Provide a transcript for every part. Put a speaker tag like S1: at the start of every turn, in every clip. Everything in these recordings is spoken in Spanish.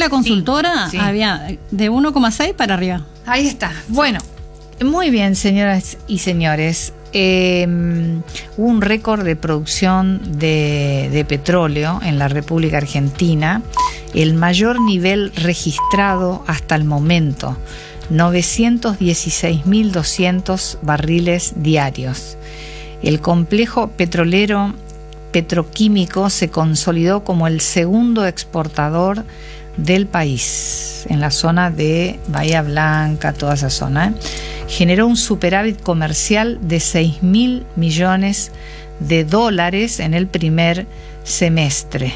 S1: esta consultora había de 1,6 para arriba.
S2: Ahí está. Bueno, muy bien, señoras y señores. Hubo un récord de producción de petróleo en la República Argentina, el mayor nivel registrado hasta el momento, 916.200 barriles diarios. El complejo petroquímico se consolidó como el segundo exportador del país en la zona de Bahía Blanca, toda esa zona. Generó un superávit comercial de 6.000 millones de dólares en el primer semestre.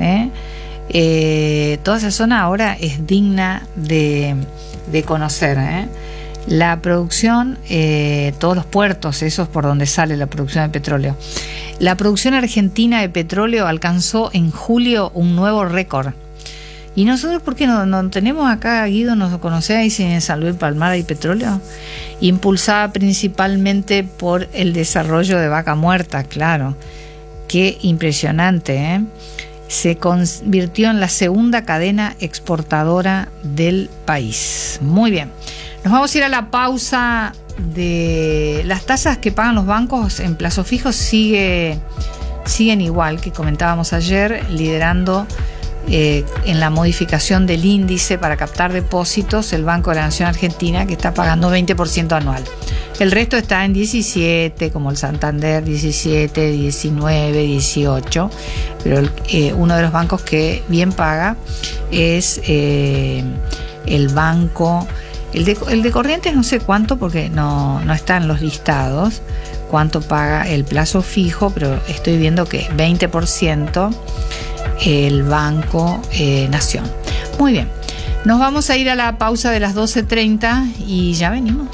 S2: Toda esa zona ahora es digna de conocer. La producción, todos los puertos, esos por donde sale la producción de petróleo. La producción argentina de petróleo alcanzó en julio un nuevo récord. ¿Y nosotros por qué no tenemos acá, Guido, nos conocéis en San Luis Palmar hay petróleo? Impulsada principalmente por el desarrollo de Vaca Muerta, claro. Qué impresionante, Se convirtió en la segunda cadena exportadora del país. Muy bien. Nos vamos a ir a la pausa de las tasas que pagan los bancos en plazo fijo. Siguen igual que comentábamos ayer, liderando en la modificación del índice para captar depósitos el Banco de la Nación Argentina, que está pagando 20% anual. El resto está en 17, como el Santander, 17, 19, 18, pero uno de los bancos que bien paga es el banco, el de Corrientes no sé cuánto porque no está en los listados, cuánto paga el plazo fijo, pero estoy viendo que 20% el Banco Nación. Muy bien, nos vamos a ir a la pausa de las 12:30 y ya venimos.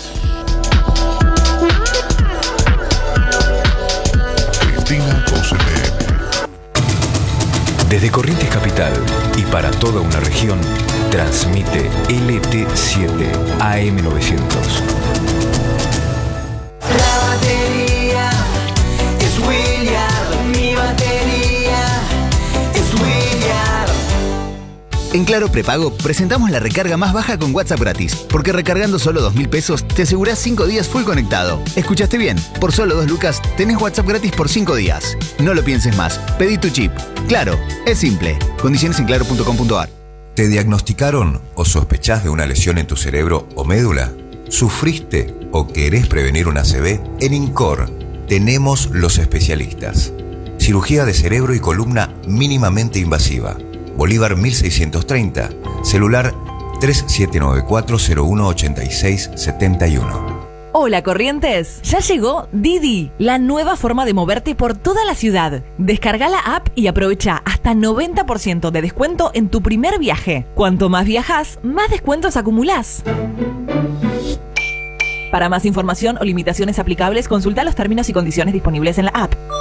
S3: Cristina 12 PM. Desde Corrientes Capital y para toda una región, transmite LT7 AM900.
S4: La batería es Williard, mi batería es Williard.
S5: En Claro Prepago presentamos la recarga más baja con WhatsApp gratis, porque recargando solo 2.000 pesos te asegurás 5 días full conectado. ¿Escuchaste bien? Por solo 2 lucas tenés WhatsApp gratis por 5 días. No lo pienses más, pedí tu chip. Claro, es simple. Condiciones en claro.com.ar.
S6: ¿Te diagnosticaron o sospechás de una lesión en tu cerebro o médula? ¿Sufriste o querés prevenir una ACV? En INCOR tenemos los especialistas. Cirugía de cerebro y columna mínimamente invasiva. Bolívar 1630, celular 3794-018671.
S7: Hola Corrientes, ya llegó Didi, la nueva forma de moverte por toda la ciudad. Descarga la app y aprovecha hasta 90% de descuento en tu primer viaje. Cuanto más viajas, más descuentos acumulás. Para más información o limitaciones aplicables, consulta los términos y condiciones disponibles en la app.